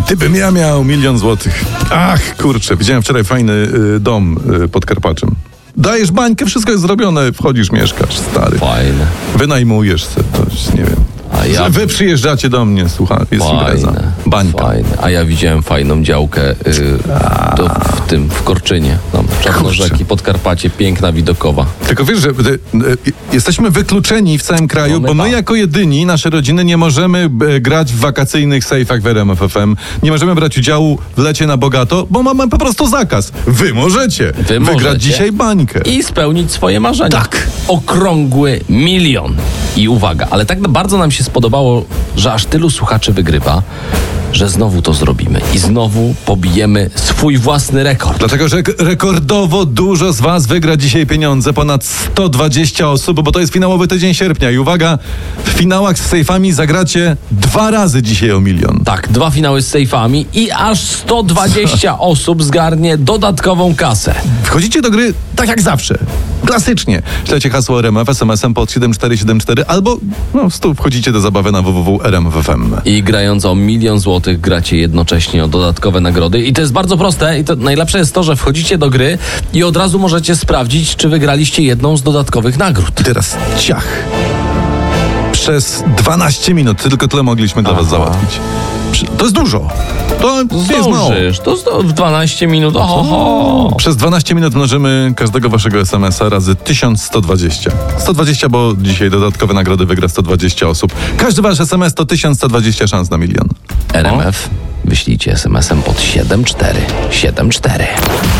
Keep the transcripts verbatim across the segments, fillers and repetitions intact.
Gdybym ja miał milion złotych. Ach, kurczę, widziałem wczoraj fajny y, dom y, pod Karpaczem. Dajesz bańkę, wszystko jest zrobione, wchodzisz, mieszkasz, stary. Fajne. Wynajmujesz sobie, to nie wiem. A ja... Wy przyjeżdżacie do mnie, słuchaj, jest impreza. Bańka. Fajne. A ja widziałem fajną działkę y, to w tym, w Korczynie. Tam Czarnorzeki, Podkarpacie, piękna, widokowa. Tylko wiesz, że y, y, jesteśmy wykluczeni w całym kraju, no my bo my tak. jako jedyni, nasze rodziny, nie możemy y, grać w wakacyjnych sejfach w R M F F M. Nie możemy brać udziału w lecie na bogato, bo mamy po prostu zakaz. Wy możecie Wy wygrać możecie. dzisiaj bańkę. I spełnić swoje marzenia. Tak. Okrągły milion. I uwaga, ale tak bardzo nam się spodobało, że aż tylu słuchaczy wygrywa, że znowu to zrobimy i znowu pobijemy swój własny rekord. Dlatego, że rekordowo dużo z was wygra dzisiaj pieniądze, ponad sto dwadzieścia osób, bo to jest finałowy tydzień sierpnia. I uwaga, w finałach z sejfami zagracie dwa razy dzisiaj o milion. Tak, dwa finały z sejfami i aż sto dwadzieścia osób zgarnie dodatkową kasę. Wchodzicie do gry tak jak zawsze. Klasycznie. Ślecie hasło R M F S M S-em pod siedem cztery siedem cztery albo no, stu wchodzicie do zabawy na w w w kropka r m f f m. I grając o milion złotych gracie jednocześnie o dodatkowe nagrody. I to jest bardzo proste. I to najlepsze jest to, że wchodzicie do gry i od razu możecie sprawdzić, czy wygraliście jedną z dodatkowych nagród. I teraz ciach. Przez dwanaście minut tylko tyle mogliśmy dla Aha. was załatwić. To jest dużo. To jest mało. To zdo- w dwanaście minut. Oho. Przez dwanaście minut mnożymy każdego waszego es em es a razy tysiąc sto dwadzieścia. sto dwadzieścia, bo dzisiaj dodatkowe nagrody wygra sto dwadzieścia osób. Każdy wasz es em es to tysiąc sto dwadzieścia szans na milion. R M F wyślijcie es em esem pod siedem cztery siedem cztery.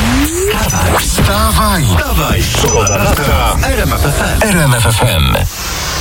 Wstawaj, wstawaj, szkoda lata w R M F F M.